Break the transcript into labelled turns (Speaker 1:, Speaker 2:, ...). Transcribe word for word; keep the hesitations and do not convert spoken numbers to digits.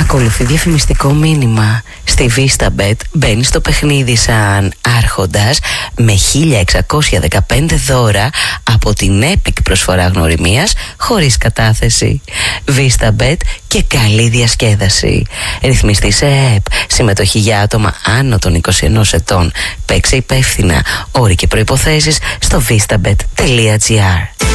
Speaker 1: Ακολουθεί διαφημιστικό μήνυμα. Στη VistaBet μπαίνει στο παιχνίδι σαν άρχοντας με χίλια εξακόσια δεκαπέντε δώρα από την Epic προσφορά γνωριμίας χωρίς κατάθεση. VistaBet και καλή διασκέδαση. Ρυθμιστή σε ΕΕΠ. Συμμετοχή για άτομα άνω των είκοσι ενός ετών. Παίξε υπεύθυνα. Όροι και προϋποθέσεις στο vistabet τελεία gr.